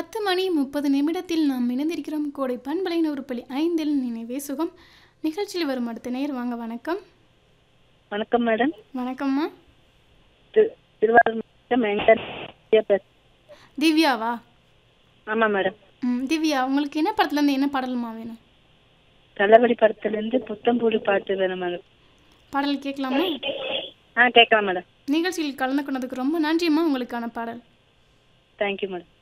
10:30 நாம் இணைந்திருக்கிறோம். கோடை பண்பலை 100.5 நினைவே சுகம் நிகழ்ச்சியில் வரும் அடுத்த நேர். வாங்க, வணக்கம். வணக்கம் மேடம். வணக்கம்மா. திருவாரூர் திவ்யாவா? ஆமா மேடம். திவ்யா, உங்களுக்கு என்ன படத்துலேருந்து என்ன பாடலுமா வேணும்? தளபதி படத்துலேருந்து புத்தம்பூடி பாட்டு வேணும் மேடம். பாடல் கேட்கலாமா? கேட்கலாம் மேடம். நிகழ்ச்சியில் கலந்து கொண்டதுக்கு ரொம்ப நன்றிம்மா. உங்களுக்கான பாடல். Thank you madam.